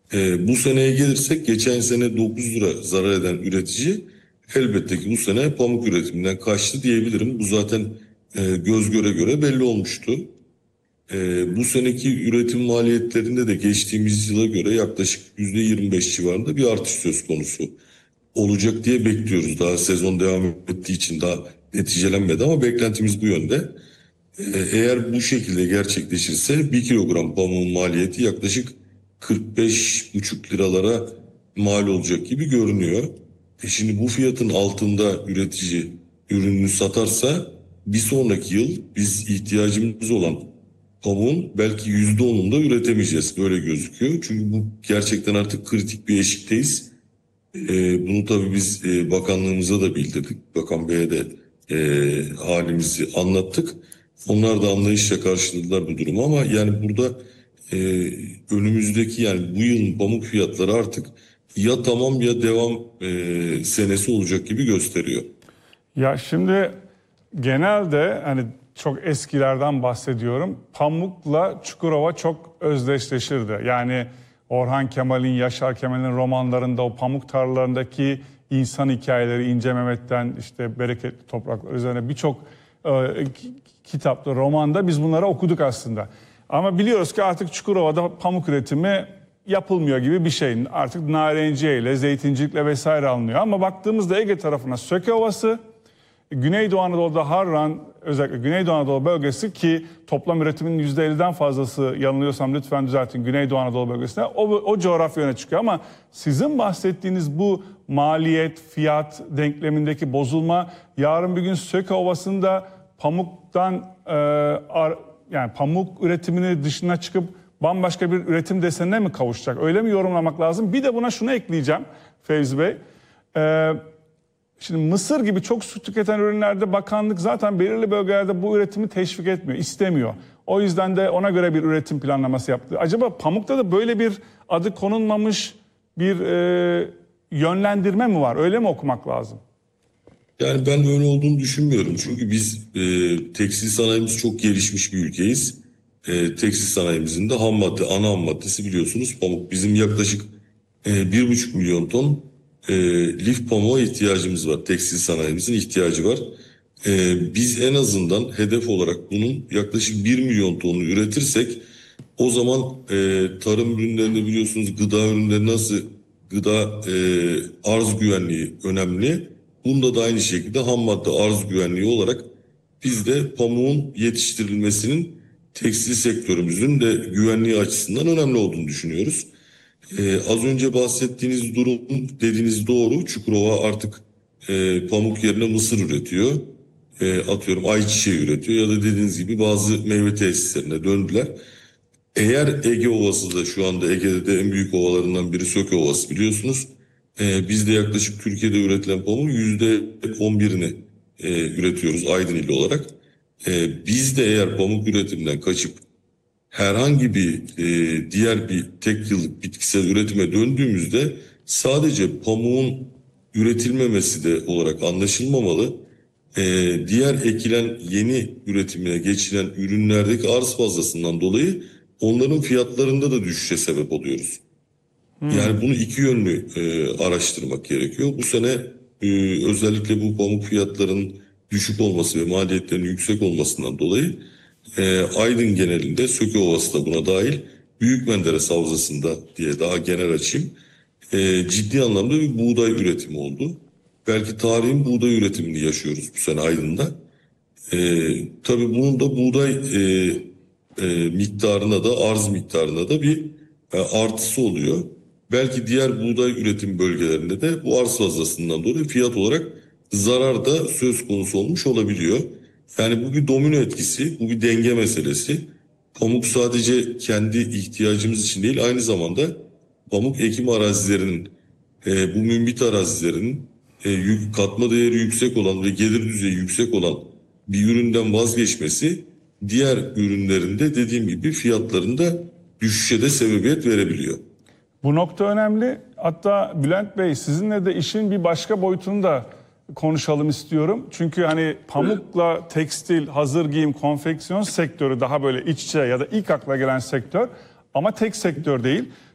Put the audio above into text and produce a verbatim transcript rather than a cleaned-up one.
E, bu seneye gelirsek geçen sene dokuz lira zarar eden üretici elbette ki bu sene pamuk üretiminden kaçtı diyebilirim. Bu zaten e, göz göre göre belli olmuştu. E, bu seneki üretim maliyetlerinde de geçtiğimiz yıla göre yaklaşık yüzde yirmi beş civarında bir artış söz konusu olacak diye bekliyoruz. Daha sezon devam ettiği için daha neticelenmedi ama beklentimiz bu yönde. Ee, Eğer bu şekilde gerçekleşirse bir kilogram pamuğun maliyeti yaklaşık kırk beş buçuk liralara mal olacak gibi görünüyor. E şimdi bu fiyatın altında üretici ürününü satarsa bir sonraki yıl biz ihtiyacımız olan pamuğun belki yüzde onunda üretemeyeceğiz. Böyle gözüküyor. Çünkü bu gerçekten artık kritik bir eşikteyiz. E, bunu tabii biz e, bakanlığımıza da bildirdik. Bakan Bey'e de e, halimizi anlattık. Onlar da anlayışla karşıladılar bu durumu ama yani burada e, önümüzdeki yani bu yılın pamuk fiyatları artık ya tamam ya devam e, senesi olacak gibi gösteriyor. Ya şimdi genelde hani çok eskilerden bahsediyorum. Pamuk'la Çukurova çok özdeşleşirdi. Yani Orhan Kemal'in, Yaşar Kemal'in romanlarında o pamuk tarlalarındaki insan hikayeleri, İnce Mehmet'ten işte Bereketli Topraklar üzerine birçok e, kitapta, romanda biz bunları okuduk aslında. Ama biliyoruz ki artık Çukurova'da pamuk üretimi yapılmıyor gibi bir şey. Artık narenciyeyle, zeytincilikle vesaire alınıyor. Ama baktığımızda Ege tarafına Söke Ovası, Güneydoğu Anadolu'da Harran, özellikle Güneydoğu Anadolu bölgesi ki toplam üretimin yüzde elliden fazlası, yanılıyorsam lütfen düzeltin, Güneydoğu Anadolu bölgesinde o, o coğrafya öne çıkıyor. Ama sizin bahsettiğiniz bu maliyet, fiyat denklemindeki bozulma yarın bir gün Söke Ovası'nda pamuktan e, ar, yani pamuk üretimini dışına çıkıp bambaşka bir üretim desenine mi kavuşacak? Öyle mi yorumlamak lazım? Bir de buna şunu ekleyeceğim Fevzi Bey. Ee, şimdi mısır gibi çok su tüketen ürünlerde bakanlık zaten belirli bölgelerde bu üretimi teşvik etmiyor, istemiyor. O yüzden de ona göre bir üretim planlaması yaptı. Acaba pamukta da böyle bir adı konulmamış bir e, yönlendirme mi var? Öyle mi okumak lazım? Yani ben öyle olduğunu düşünmüyorum. Çünkü biz e, tekstil sanayimiz çok gelişmiş bir ülkeyiz. E, tekstil sanayimizin de ham madde, ana ham maddesi biliyorsunuz pamuk. Bizim yaklaşık e, bir buçuk milyon ton e, lif pamuğa ihtiyacımız var. Tekstil sanayimizin ihtiyacı var. E, biz en azından hedef olarak bunun yaklaşık bir milyon tonunu üretirsek o zaman e, tarım ürünlerinde biliyorsunuz gıda ürünleri nasıl gıda e, arz güvenliği önemli. Bunda da aynı şekilde ham madde arz güvenliği olarak biz de pamuğun yetiştirilmesinin tekstil sektörümüzün de güvenliği açısından önemli olduğunu düşünüyoruz. Ee, az önce bahsettiğiniz durum dediğiniz doğru. Çukurova artık e, pamuk yerine mısır üretiyor. E, atıyorum ayçiçeği üretiyor ya da dediğiniz gibi bazı meyve tesislerine döndüler. Eğer Ege Ovası da şu anda Ege'de de en büyük ovalarından biri Söke Ovası biliyorsunuz. Ee, biz de yaklaşık Türkiye'de üretilen pamuğun yüzde on birini e, üretiyoruz Aydın ili olarak. Ee, biz de eğer pamuk üretiminden kaçıp herhangi bir e, diğer bir tek yıllık bitkisel üretime döndüğümüzde sadece pamuğun üretilmemesi de olarak anlaşılmamalı. Ee, diğer ekilen yeni üretimine geçilen ürünlerdeki arz fazlasından dolayı onların fiyatlarında da düşüşe sebep oluyoruz. Yani bunu iki yönlü e, araştırmak gerekiyor. Bu sene e, özellikle bu pamuk fiyatlarının düşük olması ve maliyetlerin yüksek olmasından dolayı e, Aydın genelinde Söke Ovası da buna dahil Büyük Menderes Havzası'nda diye daha genel açayım e, ciddi anlamda bir buğday üretimi oldu. Belki tarihin buğday üretimini yaşıyoruz bu sene Aydın'da. E, tabii bunun da buğday e, e, miktarına da arz miktarına da bir e, artısı oluyor. Belki diğer buğday üretim bölgelerinde de bu arz fazlasından dolayı fiyat olarak zarar da söz konusu olmuş olabiliyor. Yani bu bir domino etkisi, bu bir denge meselesi. Pamuk sadece kendi ihtiyacımız için değil, aynı zamanda pamuk ekim arazilerinin, e, bu mümbit arazilerinin e, yük, katma değeri yüksek olan ve gelir düzeyi yüksek olan bir üründen vazgeçmesi diğer ürünlerinde dediğim gibi fiyatlarında düşüşe de sebebiyet verebiliyor. Bu nokta önemli. Hatta Bülent Bey sizinle de işin bir başka boyutunu da konuşalım istiyorum. Çünkü hani pamukla tekstil, hazır giyim, konfeksiyon sektörü daha böyle iç içe ya da ilk akla gelen sektör ama tek sektör değil.